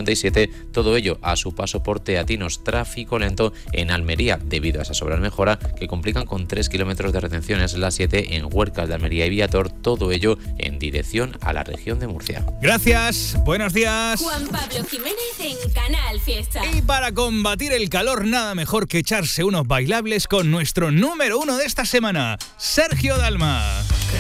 57, todo ello a su paso por Teatinos. Tráfico lento en Almería debido a esas obras mejora que complican con 3 kilómetros de retenciones, la 7 en Huercas de Almería y Viator, todo ello en dirección a la región de Murcia. Gracias, buenos días. Juan Pablo Jiménez en Canal Fiesta. Y para combatir el calor, nada mejor que echarse unos bailables con nuestro número 1 de esta semana, Sergio Dalma.